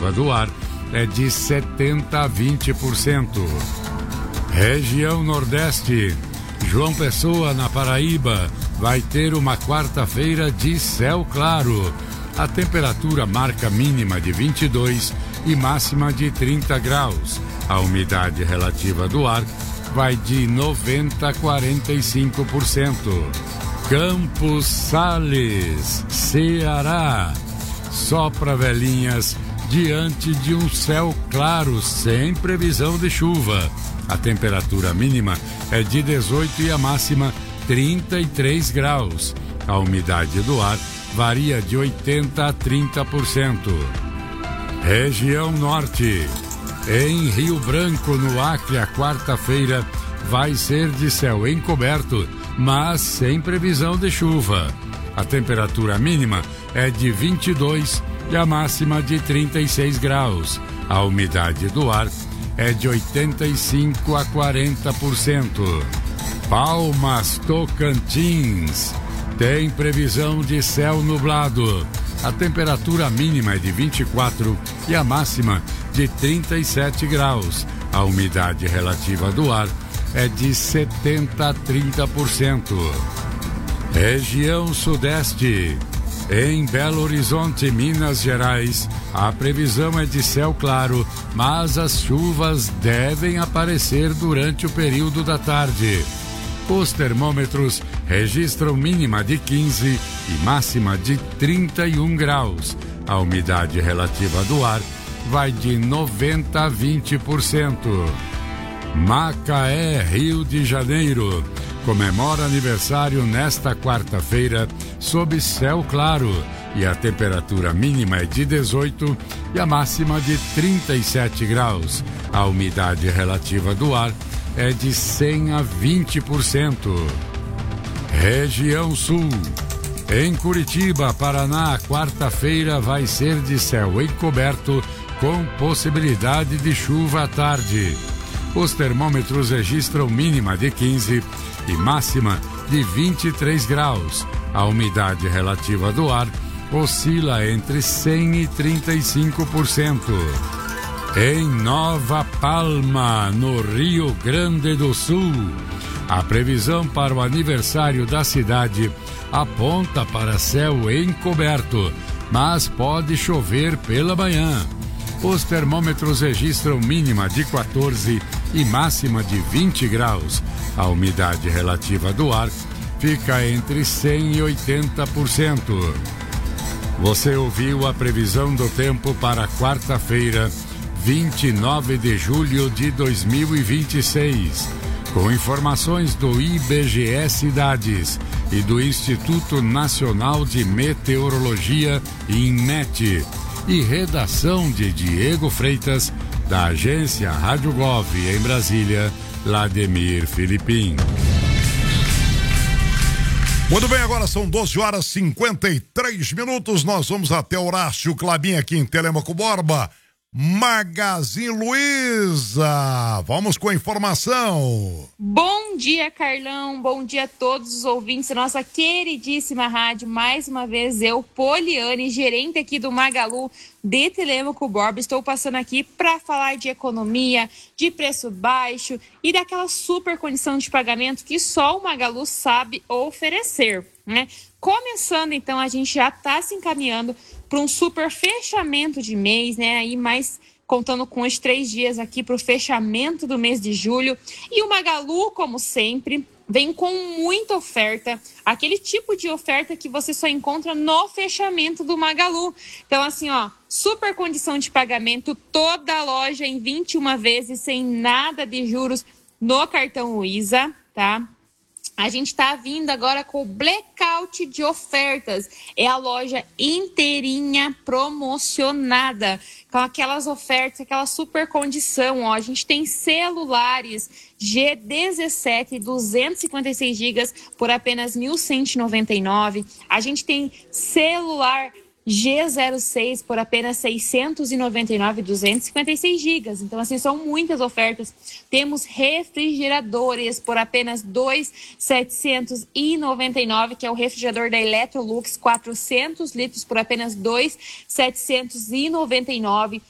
relativa do ar é de 70% a 20%. Região Nordeste. João Pessoa, na Paraíba, vai ter uma quarta-feira de céu claro. A temperatura marca mínima de 22 e máxima de 30 graus. A umidade relativa do ar vai de 90% a 45%. Campos Sales, Ceará. Sopra velhinhas diante de um céu claro, sem previsão de chuva. A temperatura mínima é de 18 e a máxima 33 graus. A umidade do ar varia de 80% a 30%. Região Norte. Em Rio Branco, no Acre, a quarta-feira vai ser de céu encoberto, mas sem previsão de chuva. A temperatura mínima é de 22 e a máxima de 36 graus. A umidade do ar é de 85% a 40%. Palmas, Tocantins. Tem previsão de céu nublado. A temperatura mínima é de 24 e a máxima de 37 graus. A umidade relativa do ar é de 70% a 30%. Região Sudeste. Em Belo Horizonte, Minas Gerais, a previsão é de céu claro, mas as chuvas devem aparecer durante o período da tarde. Os termômetros registram mínima de 15 e máxima de 31 graus. A umidade relativa do ar vai de 90% a 20%. Macaé, Rio de Janeiro, comemora aniversário nesta quarta-feira sob céu claro e a temperatura mínima é de 18 e a máxima de 37 graus. A umidade relativa do ar é de 100% a 20%. Região Sul. Em Curitiba, Paraná, quarta-feira vai ser de céu encoberto com possibilidade de chuva à tarde. Os termômetros registram mínima de 15 e máxima de 23 graus. A umidade relativa do ar oscila entre 100% e 35%. Em Nova Palma, no Rio Grande do Sul, a previsão para o aniversário da cidade aponta para céu encoberto, mas pode chover pela manhã. Os termômetros registram mínima de 14 e máxima de 20 graus. A umidade relativa do ar fica entre 100% e 80%. Você ouviu a previsão do tempo para quarta-feira, 29 de julho de 2026. Com informações do IBGE Cidades e do Instituto Nacional de Meteorologia, INMET, e redação de Diego Freitas, da agência Rádio Gov em Brasília, Lademir Filipim. Muito bem, agora são 12 horas e 53 minutos. Nós vamos até Horácio Clabin aqui em Telêmaco Borba. Magazine Luiza, vamos com a informação. Bom dia, Carlão, bom dia a todos os ouvintes da nossa queridíssima rádio. Mais uma vez eu, Poliane, gerente aqui do Magalu de Telêmaco Borba, estou passando aqui para falar de economia, de preço baixo e daquela super condição de pagamento que só o Magalu sabe oferecer, né? Começando, então, a gente já está se encaminhando para um super fechamento de mês, né? Aí mais contando com os 3 dias aqui para o fechamento do mês de julho. E o Magalu, como sempre, vem com muita oferta, aquele tipo de oferta que você só encontra no fechamento do Magalu. Então, assim, ó, super condição de pagamento, toda a loja em 21 vezes, sem nada de juros no cartão Luiza, tá? A gente está vindo agora com o blackout de ofertas. É a loja inteirinha promocionada. Com aquelas ofertas, aquela super condição. Ó. A gente tem celulares G17, 256 GB por apenas R$ 1.199. A gente tem celular G06 por apenas R$ 699, 256 GB. Então, assim, são muitas ofertas. Temos refrigeradores por apenas R$ 2.799, que é o refrigerador da Electrolux, 400 litros por apenas R$ 2.799.